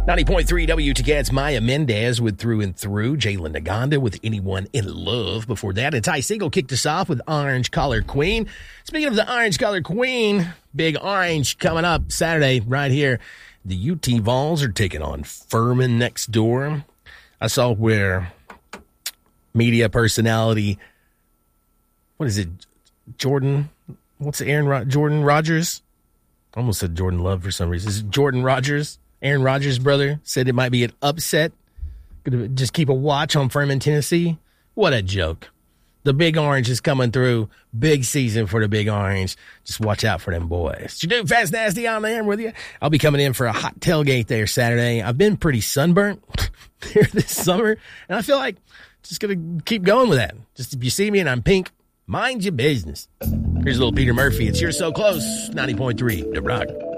90.3 WTCAT's Maya Mendez with Through and Through. Jalen Naganda with Anyone in Love before that. And Ty Siegel kicked us off with Orange Collar Queen. Speaking of the Orange Collar Queen, Big Orange coming up Saturday right here. The UT Vols are taking on Furman next door. I saw where media personality, what is it, Jordan? What's the Jordan Rogers? I almost said Jordan Love for some reason. Is it Jordan Rogers? Aaron Rodgers' brother said it might be an upset. Gonna just keep a watch on Furman, Tennessee. What a joke. The Big Orange is coming through. Big season for the Big Orange. Just watch out for them boys. It's your dude, Fast Nasty, on there with you. I'll be coming in for a hot tailgate there Saturday. I've been pretty sunburnt here this summer, and I feel like just going to keep going with that. Just if you see me and I'm pink, mind your business. Here's a little Peter Murphy. It's You're So Close, 90.3 The Rock.